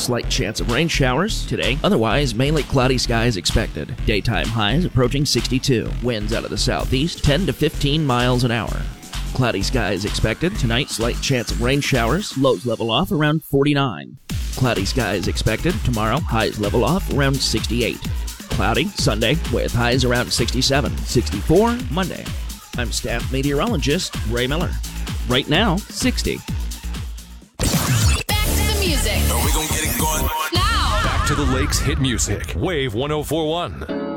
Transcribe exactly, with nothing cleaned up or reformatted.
slight chance of rain showers today. Otherwise, mainly cloudy skies expected. Daytime highs approaching sixty-two. Winds out of the southeast, ten to fifteen miles an hour. Cloudy skies expected. Tonight, slight chance of rain showers. Lows level off around forty-nine. Cloudy skies expected. Tomorrow, highs level off around sixty-eight. Cloudy Sunday with highs around sixty-seven. sixty-four Monday. I'm staff meteorologist Ray Miller. Right now, sixty. Back to the music. Are we gonna get it going? Now. Back to the Lakes hit music. Wave one oh four point one.